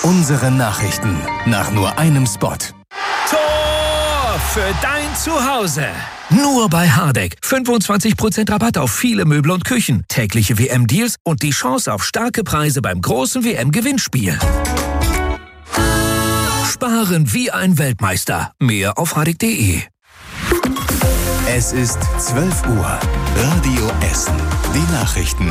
Unsere Nachrichten nach nur einem Spot. Tor für dein Zuhause. Nur bei Hardegg. 25% Rabatt auf viele Möbel und Küchen, tägliche WM-Deals und die Chance auf starke Preise beim großen WM-Gewinnspiel. Sparen wie ein Weltmeister. Mehr auf hardegg.de. Es ist 12 Uhr. Radio Essen. Die Nachrichten.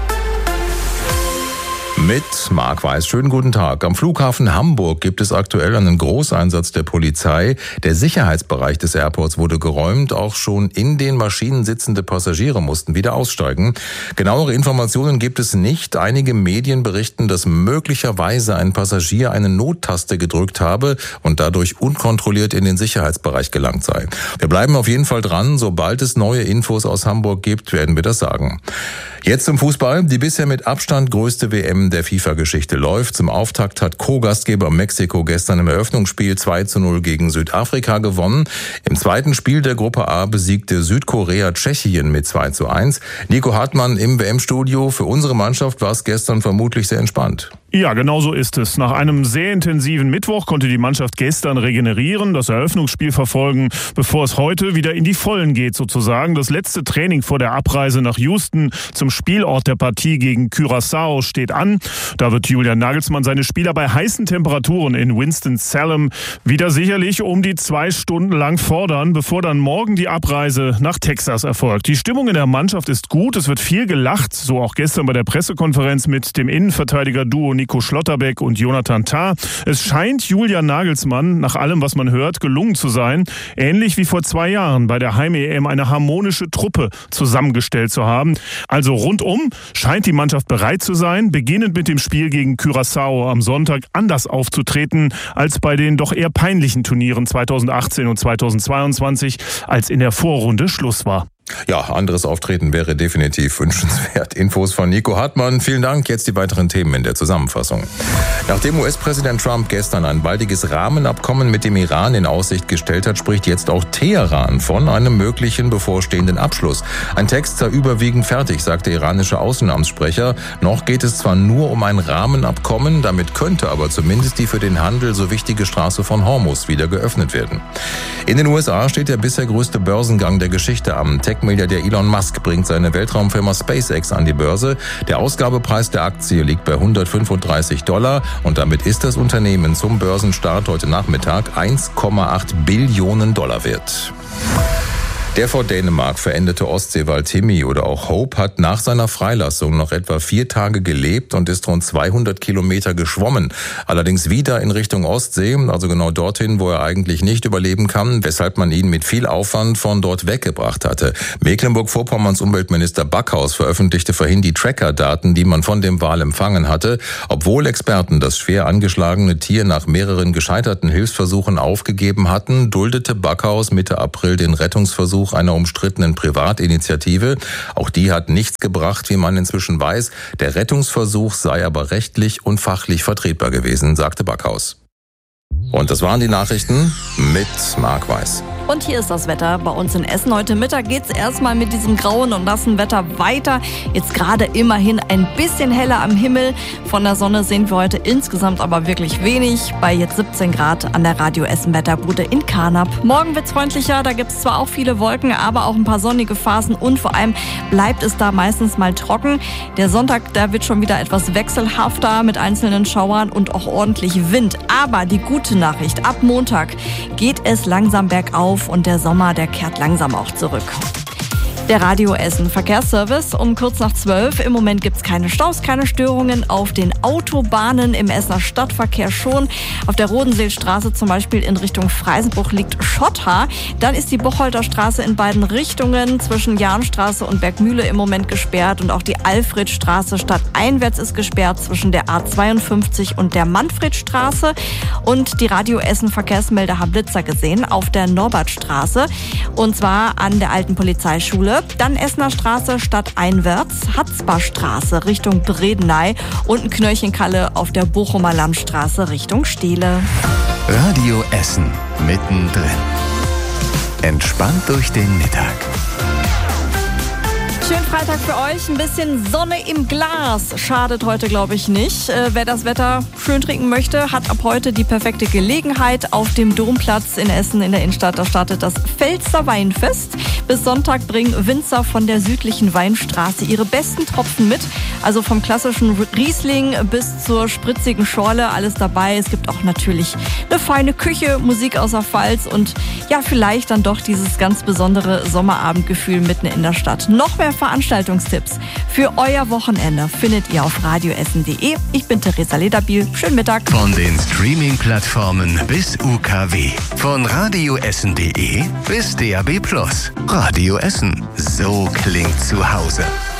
Mit Marc Weiß. Schönen guten Tag. Am Flughafen Hamburg gibt es aktuell einen Großeinsatz der Polizei. Der Sicherheitsbereich des Airports wurde geräumt. Auch schon in den Maschinen sitzende Passagiere mussten wieder aussteigen. Genauere Informationen gibt es nicht. Einige Medien berichten, dass möglicherweise ein Passagier eine Nottaste gedrückt habe und dadurch unkontrolliert in den Sicherheitsbereich gelangt sei. Wir bleiben auf jeden Fall dran. Sobald es neue Infos aus Hamburg gibt, werden wir das sagen. Jetzt zum Fußball. Die bisher mit Abstand größte WM der FIFA-Geschichte läuft. Zum Auftakt hat Co-Gastgeber Mexiko gestern im Eröffnungsspiel 2:0 gegen Südafrika gewonnen. Im zweiten Spiel der Gruppe A besiegte Südkorea Tschechien mit 2:1. Nico Hartmann im WM-Studio. Für unsere Mannschaft war es gestern vermutlich sehr entspannt. Ja, genau so ist es. Nach einem sehr intensiven Mittwoch konnte die Mannschaft gestern regenerieren, das Eröffnungsspiel verfolgen, bevor es heute wieder in die Vollen geht sozusagen. Das letzte Training vor der Abreise nach Houston zum Spielort der Partie gegen Curaçao steht an. Da wird Julian Nagelsmann seine Spieler bei heißen Temperaturen in Winston-Salem wieder sicherlich um die 2 Stunden lang fordern, bevor dann morgen die Abreise nach Texas erfolgt. Die Stimmung in der Mannschaft ist gut, es wird viel gelacht, so auch gestern bei der Pressekonferenz mit dem Innenverteidiger-Duo Nico Schlotterbeck und Jonathan Tah. Es scheint Julian Nagelsmann, nach allem, was man hört, gelungen zu sein, ähnlich wie vor 2 Jahren bei der Heim-EM eine harmonische Truppe zusammengestellt zu haben. Also rundum scheint die Mannschaft bereit zu sein, beginnend mit dem Spiel gegen Curaçao am Sonntag anders aufzutreten als bei den doch eher peinlichen Turnieren 2018 und 2022, als in der Vorrunde Schluss war. Ja, anderes Auftreten wäre definitiv wünschenswert. Infos von Nico Hartmann. Vielen Dank. Jetzt die weiteren Themen in der Zusammenfassung. Nachdem US-Präsident Trump gestern ein baldiges Rahmenabkommen mit dem Iran in Aussicht gestellt hat, spricht jetzt auch Teheran von einem möglichen bevorstehenden Abschluss. Ein Text sei überwiegend fertig, sagt der iranische Außenamtssprecher. Noch geht es zwar nur um ein Rahmenabkommen, damit könnte aber zumindest die für den Handel so wichtige Straße von Hormuz wieder geöffnet werden. In den USA steht der bisher größte Börsengang der Geschichte am. Tech-Milliardär Elon Musk bringt seine Weltraumfirma SpaceX an die Börse. Der Ausgabepreis der Aktie liegt bei $135 und damit ist das Unternehmen zum Börsenstart heute Nachmittag 1,8 Billionen Dollar wert. Der vor Dänemark verendete Ostseewal Timmy oder auch Hope hat nach seiner Freilassung noch etwa 4 Tage gelebt und ist rund 200 Kilometer geschwommen. Allerdings wieder in Richtung Ostsee, also genau dorthin, wo er eigentlich nicht überleben kann, weshalb man ihn mit viel Aufwand von dort weggebracht hatte. Mecklenburg-Vorpommerns Umweltminister Backhaus veröffentlichte vorhin die Tracker-Daten, die man von dem Wal empfangen hatte. Obwohl Experten das schwer angeschlagene Tier nach mehreren gescheiterten Hilfsversuchen aufgegeben hatten, duldete Backhaus Mitte April den Rettungsversuch einer umstrittenen Privatinitiative. Auch die hat nichts gebracht, wie man inzwischen weiß. Der Rettungsversuch sei aber rechtlich und fachlich vertretbar gewesen, sagte Backhaus. Und das waren die Nachrichten mit Marc Weiß. Und hier ist das Wetter bei uns in Essen. Heute Mittag geht's erstmal mit diesem grauen und nassen Wetter weiter. Jetzt gerade immerhin ein bisschen heller am Himmel. Von der Sonne sehen wir heute insgesamt aber wirklich wenig. Bei jetzt 17 Grad an der Radio Essen Wetterbude in Karnap. Morgen wird's freundlicher. Da gibt's zwar auch viele Wolken, aber auch ein paar sonnige Phasen. Und vor allem bleibt es da meistens mal trocken. Der Sonntag, da wird schon wieder etwas wechselhafter mit einzelnen Schauern und auch ordentlich Wind. Aber die gute Nachricht, ab Montag geht es langsam bergauf. Und der Sommer, der kehrt langsam auch zurück. Der Radio Essen Verkehrsservice um kurz nach 12. Im Moment gibt es keine Staus, keine Störungen auf den Autobahnen, im Essener Stadtverkehr schon. Auf der Rodenseelstraße zum Beispiel in Richtung Freisenbruch liegt Schotter. Dann ist die Bocholter Straße in beiden Richtungen zwischen Jahnstraße und Bergmühle im Moment gesperrt. Und auch die Alfredstraße stadteinwärts ist gesperrt zwischen der A52 und der Manfredstraße. Und die Radio Essen Verkehrsmelder haben Blitzer gesehen auf der Norbertstraße. Und zwar an der alten Polizeischule. Dann Essener Straße stadteinwärts, Hatzbarstraße Richtung Bredeney und ein Knöllchenkalle auf der Bochumer Landstraße Richtung Steele. Radio Essen mittendrin. Entspannt durch den Mittag. Schönen Freitag für euch. Ein bisschen Sonne im Glas schadet heute, glaube ich, nicht. Wer das Wetter schön trinken möchte, hat ab heute die perfekte Gelegenheit. Auf dem Domplatz in Essen in der Innenstadt, da startet das Pfälzer Weinfest. Bis Sonntag bringen Winzer von der südlichen Weinstraße ihre besten Tropfen mit. Also vom klassischen Riesling bis zur spritzigen Schorle, alles dabei. Es gibt auch natürlich eine feine Küche, Musik aus der Pfalz und ja, vielleicht dann doch dieses ganz besondere Sommerabendgefühl mitten in der Stadt. Noch mehr Veranstaltungstipps für euer Wochenende findet ihr auf radioessen.de. Ich bin Theresa Lederbiel. Schönen Mittag. Von den Streaming-Plattformen bis UKW. Von radioessen.de bis DAB+. Radio Essen. So klingt zu Hause.